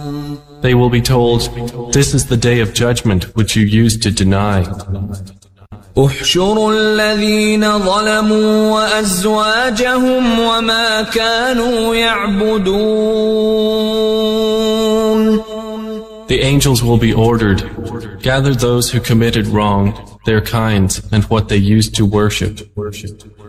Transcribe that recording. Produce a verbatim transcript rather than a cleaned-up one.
They will be told, "This is the day of judgment which you used to deny." احشروا الذين ظلموا وأزواجهم وما كانوا يعبدون. The angels will be ordered, "Gather those who committed wrong, their kinds, and what they used to worship."